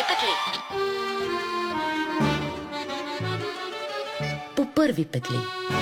петли. По първи петли.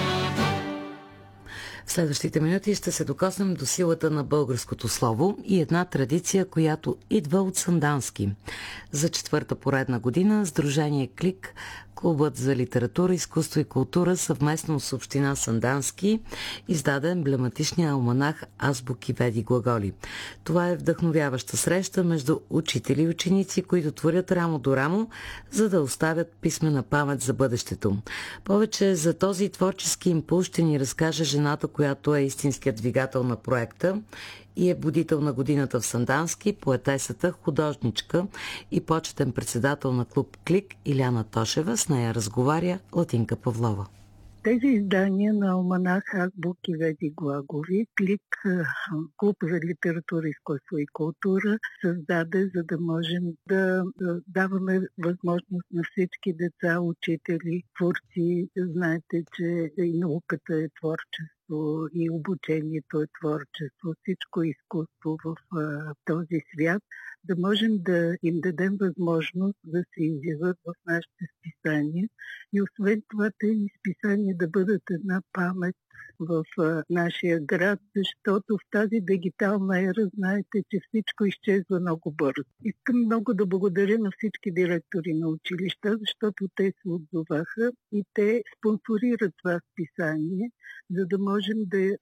В следващите минути ще се докоснем до силата на българското слово и една традиция, която идва от Сандански. За четвърта поредна година Сдружение Клик, Клубът за литература, изкуство и култура съвместно с община Сандански издаде емблематичния алманах Азбуки, веди, глаголи. Това е вдъхновяваща среща между учители и ученици, които творят рамо до рамо, за да оставят писмена памет за бъдещето. Повече за този творчески импулс ще ни разкаже жената, която е истинският двигател на проекта и е будител на годината в Сандански, поетесата, художничка и почетен председател на клуб Клик Иляна Тошева. С нея разговаря Латинка Павлова. Тези издания на алманах Азбуки, веди, глаголи, Клик, клуб за литература, изкуство и култура, създаде, за да можем да даваме възможност на всички деца, учители, творци. Знаете, че и науката е творчество, и обучението е творчество, всичко е изкуство в този свят, да можем да им дадем възможност да се изявят в нашите списания и освен това тези списания да бъдат една памет в нашия град, защото в тази дигитална ера знаете, че всичко изчезва много бързо. Искам много да благодаря на всички директори на училища, защото те се отзоваха и те спонсорират това списание, за да можем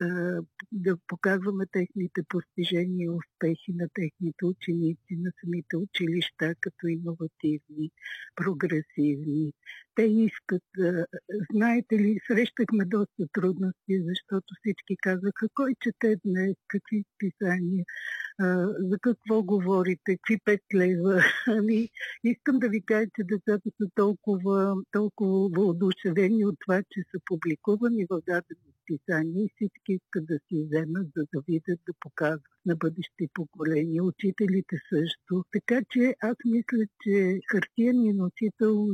да показваме техните постижения и успехи на техните ученици, на самите училища, като иновативни, прогресивни. Те искат, знаете ли, срещахме доста трудности, защото всички казаха, кой чете днес, какви списания, за какво говорите, какви 5 лева. Ами, искам да ви кажа, че децата са толкова въодушевени от това, че са публикувани в дадено списание и всички искат да си вземат, за да видят, да показват на бъдещи поколения, учителите също. Така че аз мисля, че хартиеният носител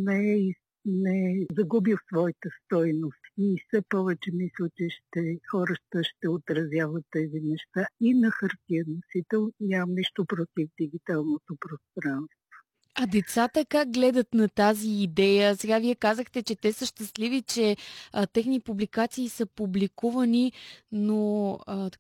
не е загубил своята стойност. И все повече мисля, че хората ще отразяват тези неща и на хартиен носител. Нямам нищо против дигиталното пространство. А децата как гледат на тази идея? Сега вие казахте, че те са щастливи, че техни публикации са публикувани, но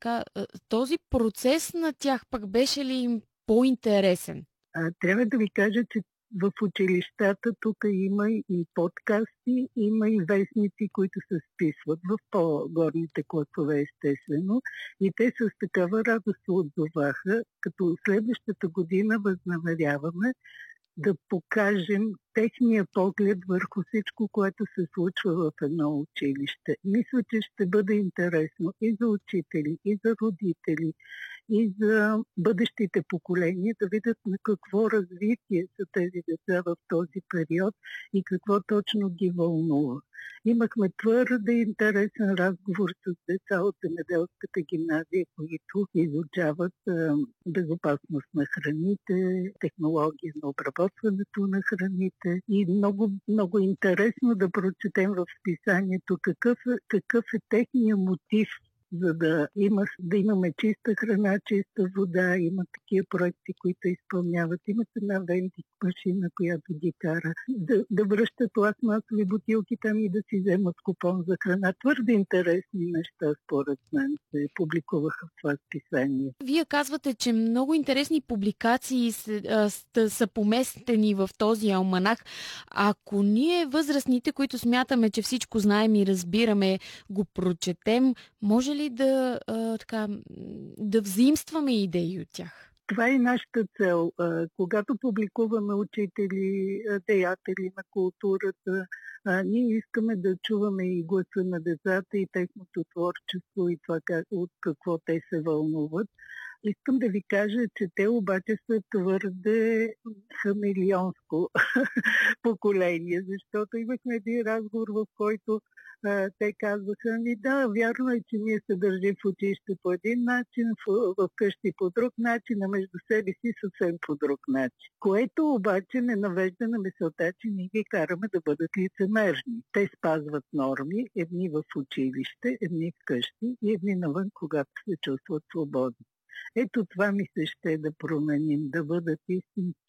този процес на тях пък беше ли им по-интересен? Трябва да ви кажа, че в училищата тук има и подкасти, има и вестници, които се списват в по-горните класове, естествено. И те с такава радост се отзоваха, като следващата година възнамеряваме да покажем техния поглед върху всичко, което се случва в едно училище. Мисля, че ще бъде интересно и за учители, и за родители, и за бъдещите поколения да видят на какво развитие са тези деца в този период и какво точно ги вълнува. Имахме твърде интересен разговор с деца от земеделската гимназия, които изучават безопасност на храните, технология на обработването на храните и много, много интересно да прочетем в списанието какъв е техния мотив, за да имаме чиста храна, чиста вода. Има такива проекти, които изпълняват. Имат една вендинг машина, която ги кара да връщат пластмасови бутилки там и да си вземат купон за храна. Твърде интересни неща, според мен, се публикуваха в това списание. Вие казвате, че много интересни публикации са поместени в този алманах. Ако ние, възрастните, които смятаме, че всичко знаем и разбираме, го прочетем, може ли да взаимстваме идеи от тях? Това е нашата цел. Когато публикуваме учители, деятели на културата, ние искаме да чуваме и гласа на децата, и техното творчество, и това от какво те се вълнуват. Искам да ви кажа, че те обаче са твърде хамелеонско поколение, защото имахме един разговор, в който те казваха, да, вярно е, че ние се държим в училище по един начин, в къщи по друг начин, а между себе си съвсем по друг начин. Което обаче не навежда на мисълта, че ние ги караме да бъдат лицемерни. Те спазват норми, едни в училище, едни в къщи и едни навън, когато се чувстват свободни. Ето това ми се ще да променим, да бъдат истински